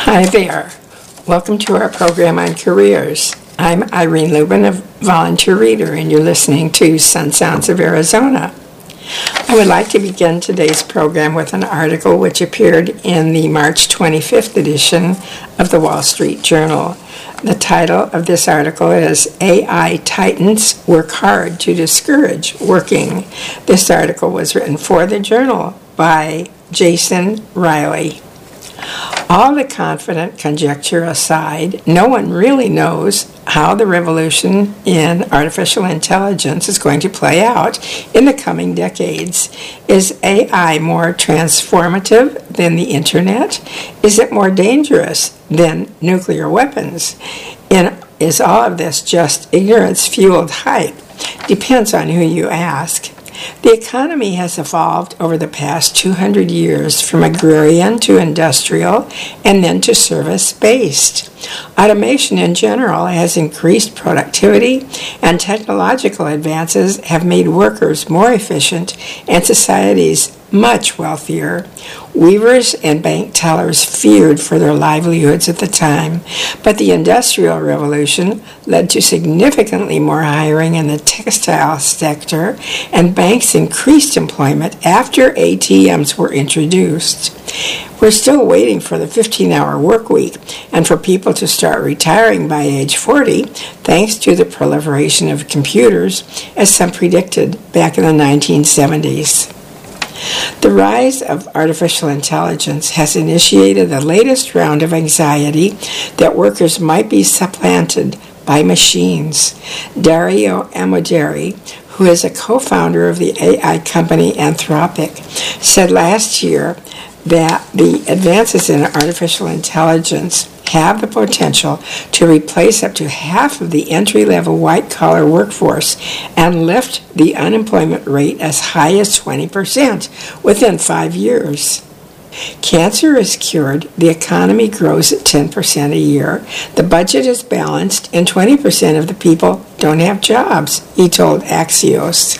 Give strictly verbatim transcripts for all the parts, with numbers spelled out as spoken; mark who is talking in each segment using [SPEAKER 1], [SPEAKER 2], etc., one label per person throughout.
[SPEAKER 1] Hi there. Welcome to our program on careers. I'm Irene Lubin, a volunteer reader, and you're listening to Sun Sounds of Arizona. I would like to begin today's program with an article which appeared in the March twenty-fifth edition of the Wall Street Journal. The title of this article is A I Titans Work Hard to Discourage Working. This article was written for the Journal by Jason Riley. All the confident conjecture aside, no one really knows how the revolution in artificial intelligence is going to play out in the coming decades. Is A I more transformative than the internet? Is it more dangerous than nuclear weapons? And is all of this just ignorance-fueled hype? Depends on who you ask. The economy has evolved over the past two hundred years from agrarian to industrial and then to service-based. Automation in general has increased productivity, and technological advances have made workers more efficient and societies much wealthier. Weavers and bank tellers feared for their livelihoods at the time, but the Industrial Revolution led to significantly more hiring in the textile sector, and banks increased employment after A T Ms were introduced. We're still waiting for the fifteen-hour work week and for people to start retiring by age forty, thanks to the proliferation of computers, as some predicted back in the nineteen seventies. The rise of artificial intelligence has initiated the latest round of anxiety that workers might be supplanted by machines. Dario Amodei, who is a co-founder of the A I company Anthropic, said last year that the advances in artificial intelligence have the potential to replace up to half of the entry-level white-collar workforce and lift the unemployment rate as high as twenty percent within five years. Cancer is cured, the economy grows at ten percent a year, the budget is balanced, and twenty percent of the people don't have jobs, he told Axios.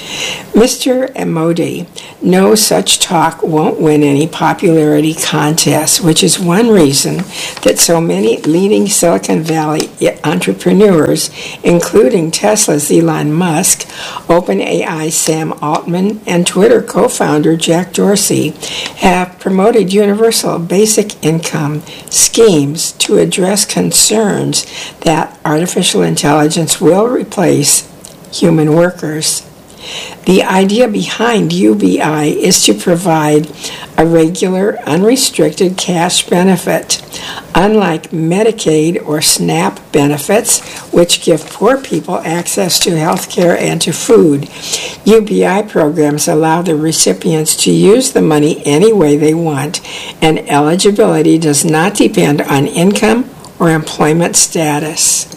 [SPEAKER 1] Mister Amodei, no such talk won't win any popularity contests, which is one reason that so many leading Silicon Valley entrepreneurs, including Tesla's Elon Musk, OpenAI's Sam Altman, and Twitter co-founder Jack Dorsey, have promoted universal basic income schemes to address concerns that artificial intelligence will replace human workers. The idea behind U B I is to provide a regular, unrestricted cash benefit. Unlike Medicaid or SNAP benefits, which give poor people access to health care and to food, U B I programs allow the recipients to use the money any way they want, and eligibility does not depend on income or employment status.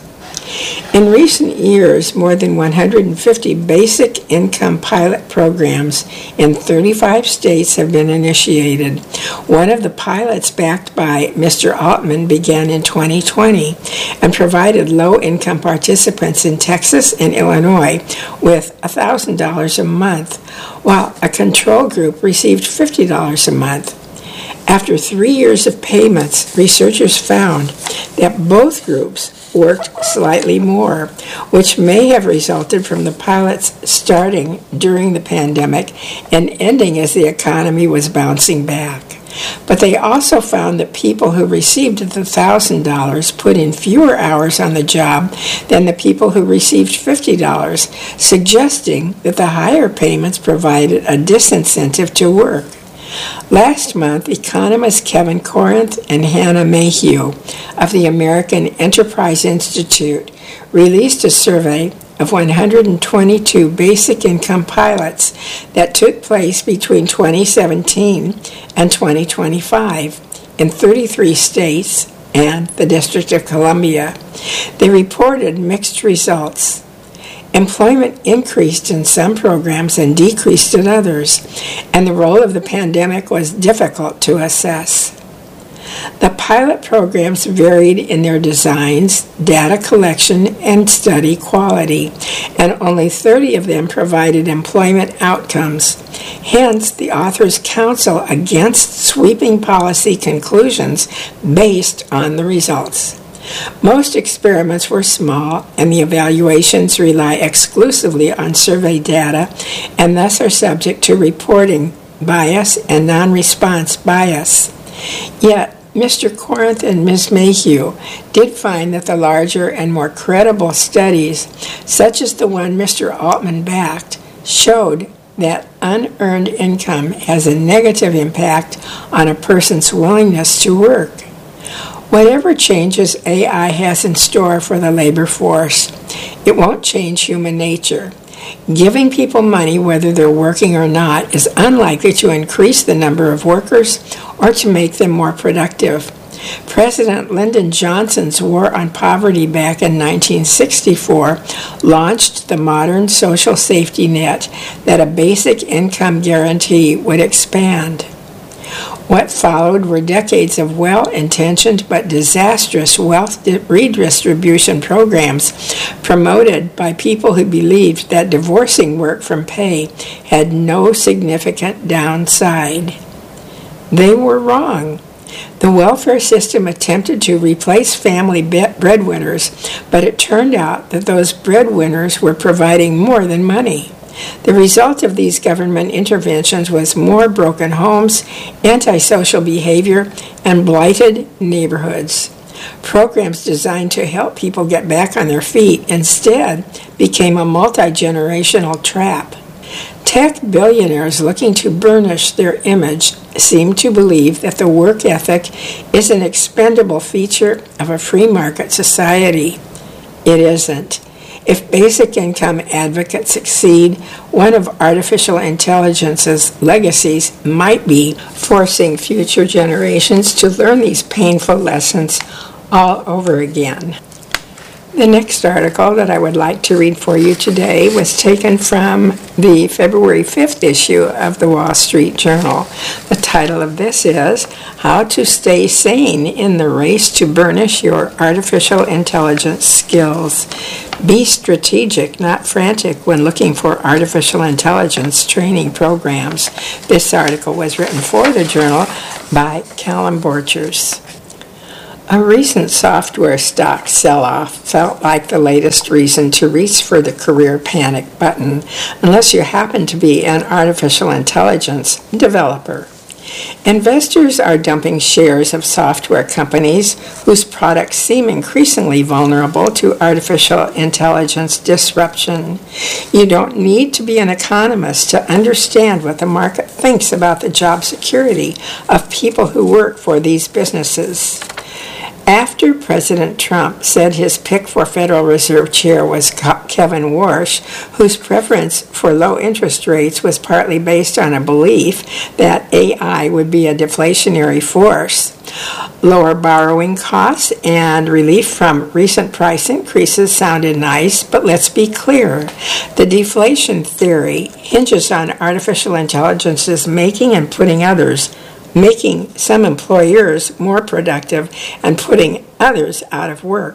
[SPEAKER 1] In recent years, more than one hundred fifty basic income pilot programs in thirty-five states have been initiated. One of the pilots, backed by Mister Altman, began in twenty twenty and provided low-income participants in Texas and Illinois with one thousand dollars a month, while a control group received fifty dollars a month. After three years of payments, researchers found that both groups worked slightly more, which may have resulted from the pilots starting during the pandemic and ending as the economy was bouncing back. But they also found that people who received the one thousand dollars put in fewer hours on the job than the people who received fifty dollars, suggesting that the higher payments provided a disincentive to work. Last month, economists Kevin Corinth and Hannah Mayhew of the American Enterprise Institute released a survey of one hundred twenty-two basic income pilots that took place between twenty seventeen and twenty twenty-five in thirty-three states and the District of Columbia. They reported mixed results. Employment increased in some programs and decreased in others, and the role of the pandemic was difficult to assess. The pilot programs varied in their designs, data collection, and study quality, and only thirty of them provided employment outcomes. Hence, the authors counsel against sweeping policy conclusions based on the results. Most experiments were small, and the evaluations rely exclusively on survey data and thus are subject to reporting bias and non-response bias. Yet, Mister Corinth and Miz Mayhew did find that the larger and more credible studies, such as the one Mister Altman backed, showed that unearned income has a negative impact on a person's willingness to work. Whatever changes A I has in store for the labor force, it won't change human nature. Giving people money, whether they're working or not, is unlikely to increase the number of workers or to make them more productive. President Lyndon Johnson's War on Poverty back in nineteen sixty-four launched the modern social safety net that a basic income guarantee would expand. What followed were decades of well-intentioned but disastrous wealth redistribution programs promoted by people who believed that divorcing work from pay had no significant downside. They were wrong. The welfare system attempted to replace family breadwinners, but it turned out that those breadwinners were providing more than money. The result of these government interventions was more broken homes, antisocial behavior, and blighted neighborhoods. Programs designed to help people get back on their feet instead became a multi-generational trap. Tech billionaires looking to burnish their image seem to believe that the work ethic is an expendable feature of a free market society. It isn't. If basic income advocates succeed, one of artificial intelligence's legacies might be forcing future generations to learn these painful lessons all over again. The next article that I would like to read for you today was taken from the February fifth issue of the Wall Street Journal. The title of this is How to Stay Sane in the Race to Burnish Your Artificial Intelligence Skills. Be strategic, not frantic, when looking for artificial intelligence training programs. This article was written for the Journal by Callum Borchers. A recent software stock sell-off felt like the latest reason to reach for the career panic button, unless you happen to be an artificial intelligence developer. Investors are dumping shares of software companies whose products seem increasingly vulnerable to artificial intelligence disruption. You don't need to be an economist to understand what the market thinks about the job security of people who work for these businesses. After President Trump said his pick for Federal Reserve Chair was Kevin Warsh, whose preference for low interest rates was partly based on a belief that A I would be a deflationary force, lower borrowing costs and relief from recent price increases sounded nice, but let's be clear. The deflation theory hinges on artificial intelligence's making and putting others making some employers more productive and putting others out of work.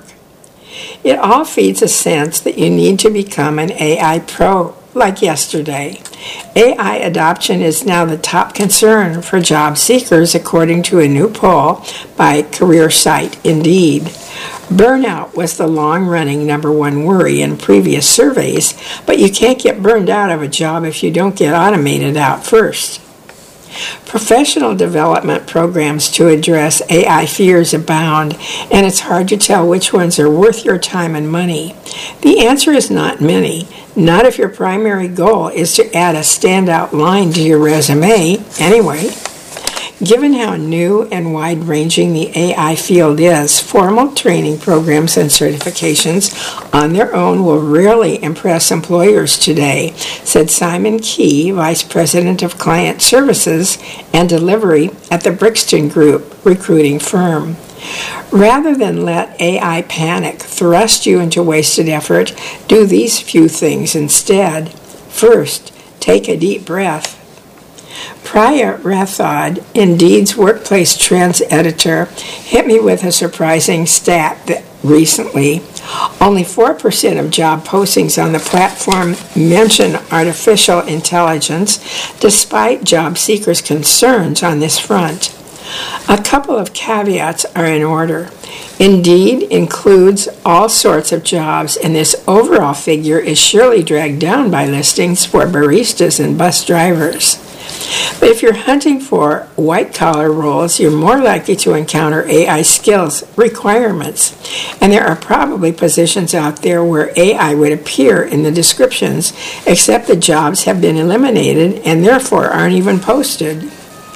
[SPEAKER 1] It all feeds a sense that you need to become an A I pro, like yesterday. A I adoption is now the top concern for job seekers, according to a new poll by career site Indeed. Burnout was the long-running number one worry in previous surveys, but you can't get burned out of a job if you don't get automated out first. Professional development programs to address A I fears abound, and it's hard to tell which ones are worth your time and money. The answer is not many, not if your primary goal is to add a standout line to your resume, anyway. Given how new and wide-ranging the A I field is, formal training programs and certifications on their own will rarely impress employers today, said Simon Key, Vice President of Client Services and Delivery at the Brixton Group recruiting firm. Rather than let A I panic thrust you into wasted effort, do these few things instead. First, take a deep breath. Priya Rathod, Indeed's workplace trends editor, hit me with a surprising stat that recently only four percent of job postings on the platform mention artificial intelligence, despite job seekers' concerns on this front. A couple of caveats are in order. Indeed includes all sorts of jobs, and this overall figure is surely dragged down by listings for baristas and bus drivers. But if you're hunting for white-collar roles, you're more likely to encounter A I skills requirements. And there are probably positions out there where A I would appear in the descriptions, except the jobs have been eliminated and therefore aren't even posted.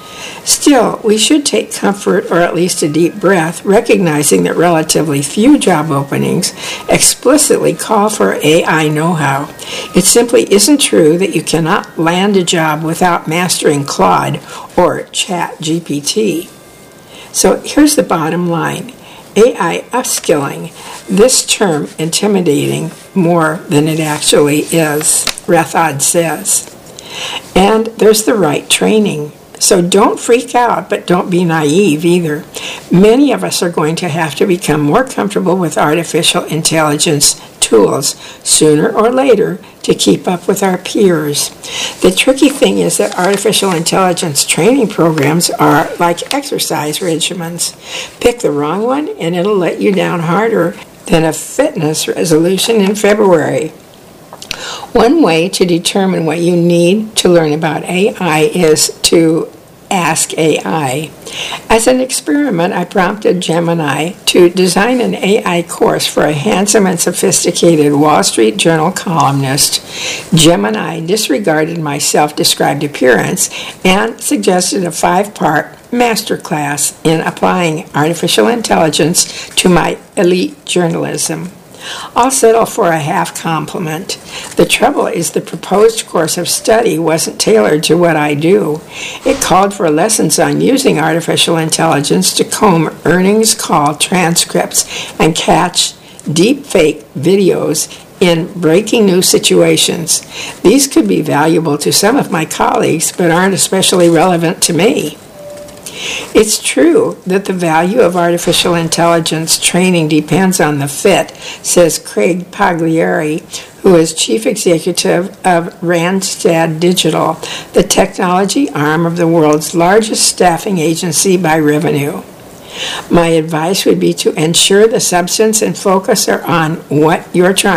[SPEAKER 1] Still, we should take comfort, or at least a deep breath, recognizing that relatively few job openings explicitly call for A I know-how. It simply isn't true that you cannot land a job without mastering Claude or Chat G P T. So here's the bottom line. A I upskilling, this term intimidating more than it actually is, Rathod says. And there's the right training. So don't freak out, but don't be naive either. Many of us are going to have to become more comfortable with artificial intelligence tools sooner or later to keep up with our peers. The tricky thing is that artificial intelligence training programs are like exercise regimens. Pick the wrong one and it'll let you down harder than a fitness resolution in February. One way to determine what you need to learn about A I is to ask A I. As an experiment, I prompted Gemini to design an A I course for a handsome and sophisticated Wall Street Journal columnist. Gemini disregarded my self-described appearance and suggested a five-part masterclass in applying artificial intelligence to my elite journalism. I'll settle for a half compliment. The trouble is the proposed course of study wasn't tailored to what I do. It called for lessons on using artificial intelligence to comb earnings call transcripts and catch deep fake videos in breaking news situations. These could be valuable to some of my colleagues, but aren't especially relevant to me. It's true that the value of artificial intelligence training depends on the fit, says Craig Pagliari, who is chief executive of Randstad Digital, the technology arm of the world's largest staffing agency by revenue. My advice would be to ensure the substance and focus are on what you're trying